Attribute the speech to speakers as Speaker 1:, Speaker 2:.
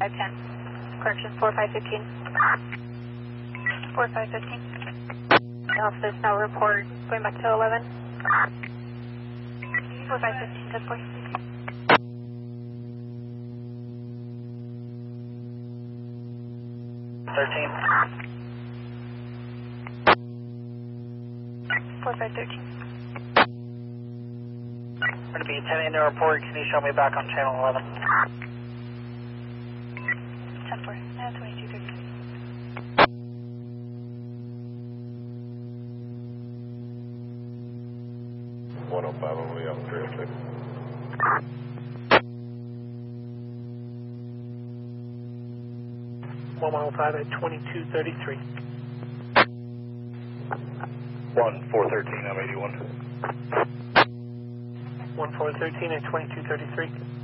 Speaker 1: 510. Correction, 4515. 4515. Office now report going back to 11. 4515, 10 point.
Speaker 2: $13.
Speaker 1: 4513.
Speaker 2: Going to be 10 in the report. Can you show me back on channel 11?
Speaker 1: 10 4. 2233.
Speaker 3: 105 on Leon 306.
Speaker 2: $105 at 2233.
Speaker 3: 1413, I'm 81.
Speaker 2: 1413 at 2233.